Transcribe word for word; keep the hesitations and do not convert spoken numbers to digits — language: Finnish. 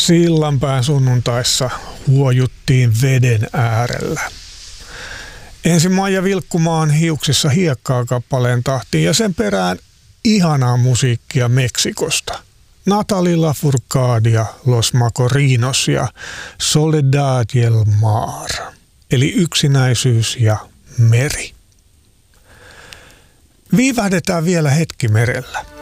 Sillanpään sunnuntaissa huojuttiin veden äärellä. Ensin Maija Vilkkumaan Hiuksissa hiekkaa kappaleen tahtiin ja sen perään ihanaa musiikkia Meksikosta. Nathalie Lafourcade, Los Macorinos ja Soledad y el Mar, eli yksinäisyys ja meri. Viivähdetään vielä hetki merellä.